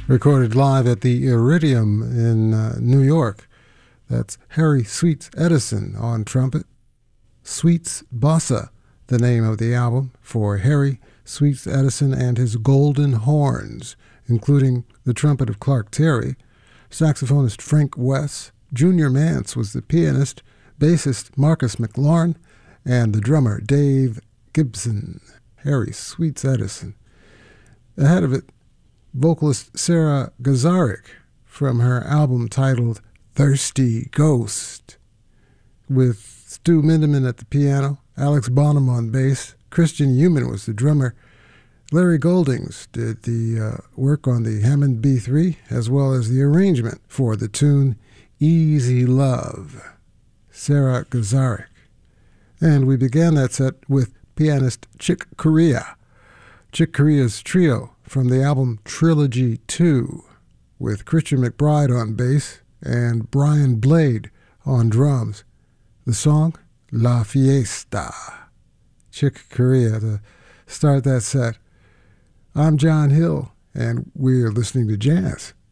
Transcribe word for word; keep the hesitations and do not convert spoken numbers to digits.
recorded live at the Iridium in uh, New York. That's Harry Sweets Edison on trumpet. Sweets Bossa, the name of the album for Harry Sweets Edison and his Golden Horns, including the trumpet of Clark Terry, saxophonist Frank Wess, Junior Mance was the pianist, bassist Marcus McLaurin, and the drummer Dave Gibson. Harry Sweets Edison. Ahead of it, vocalist Sarah Gazarik from her album titled Thirsty Ghost, with Stu Mindeman at the piano, Alex Bonham on bass, Christian Human was the drummer, Larry Goldings did the uh, work on the Hammond B three, as well as the arrangement for the tune Easy Love, Sarah Gazarik. And we began that set with pianist Chick Corea, Chick Corea's trio from the album Trilogy two, with Christian McBride on bass and Brian Blade on drums. The song, La Fiesta. Chick Corea to start that set. I'm John Hill, and we're listening to jazz